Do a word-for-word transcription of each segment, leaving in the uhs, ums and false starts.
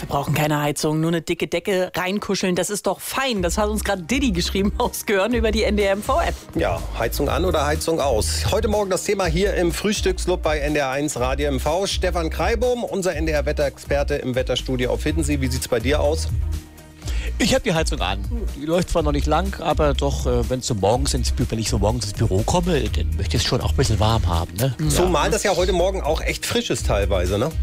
brauchen keine Heizung, nur eine dicke Decke reinkuscheln, das ist doch fein. Das hat uns gerade Diddy geschrieben aus Görn über die N D R M V-App. Ja, Heizung an oder Heizung aus. Heute Morgen das Thema hier im Frühstücksclub bei N D R eins Radio M V. Stefan Kreibum, unser N D R-Wetterexperte im Wetterstudio auf Hiddensee. Wie sieht es bei dir aus? Ich habe die Heizung an. Die läuft zwar noch nicht lang, aber doch, äh, wenn, so morgens ins, wenn ich so morgens ins Büro komme, dann möchte ich es schon auch ein bisschen warm haben. Ne? Zumal ja. das ja heute Morgen auch echt frisch ist teilweise, ne?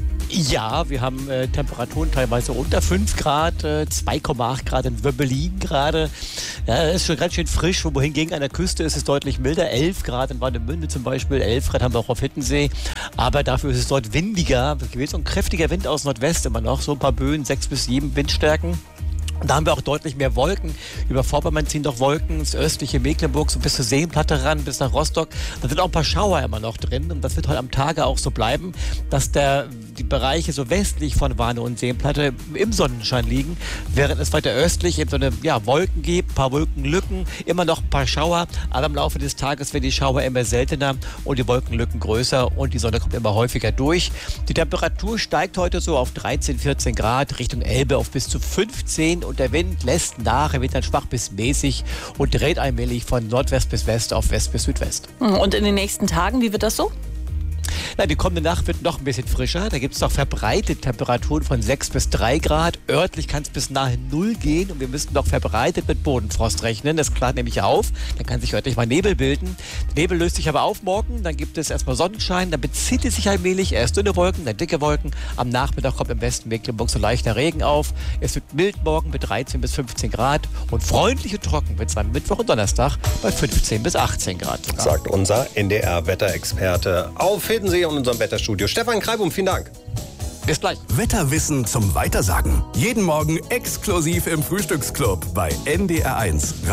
Ja, wir haben äh, Temperaturen teilweise unter fünf Grad, äh, zwei Komma acht Grad in Wöbbelin gerade. Ja, das ist schon ganz schön frisch. Wohingegen an der Küste ist es deutlich milder. elf Grad in Warnemünde zum Beispiel, elf Grad haben wir auch auf Hiddensee. Aber dafür ist es dort windiger. Es geht so ein kräftiger Wind aus Nordwest immer noch. So ein paar Böen, sechs bis sieben Windstärken. Und da haben wir auch deutlich mehr Wolken. Über Vorpommern ziehen doch Wolken, das östliche Mecklenburg so bis zur Seenplatte ran, bis nach Rostock. Da sind auch ein paar Schauer immer noch drin. Und das wird heute am Tage auch so bleiben, dass der, die Bereiche so westlich von Warnow und Seenplatte im Sonnenschein liegen, während es weiter östlich eben so eine ja, Wolken gibt, ein paar Wolkenlücken, immer noch ein paar Schauer. Aber im Laufe des Tages werden die Schauer immer seltener und die Wolkenlücken größer und die Sonne kommt immer häufiger durch. Die Temperatur steigt heute so auf dreizehn, vierzehn Grad, Richtung Elbe auf bis zu fünfzehn. Und der Wind lässt nach, er wird dann schwach bis mäßig und dreht allmählich von Nordwest bis West auf West bis Südwest. Und in den nächsten Tagen, wie wird das so? Na, die kommende Nacht wird noch ein bisschen frischer. Da gibt es noch verbreitete Temperaturen von sechs bis drei Grad. Örtlich kann es bis nahe null gehen und wir müssen noch verbreitet mit Bodenfrost rechnen. Das klart nämlich auf. Dann kann sich örtlich mal Nebel bilden. Der Nebel löst sich aber auf morgen. Dann gibt es erstmal Sonnenschein. Dann bezieht es sich allmählich. Erst dünne Wolken, dann dicke Wolken. Am Nachmittag kommt im Westen Mecklenburg so leichter Regen auf. Es wird mild morgen mit dreizehn bis fünfzehn Grad. Und freundlich und trocken wird es am Mittwoch und Donnerstag bei fünfzehn bis achtzehn Grad. Sagt unser N D R-Wetterexperte auf Hiddensee und unserem Wetterstudio. Stefan Kreibum, vielen Dank. Bis gleich. Wetterwissen zum Weitersagen. Jeden Morgen exklusiv im Frühstücksclub bei N D R eins.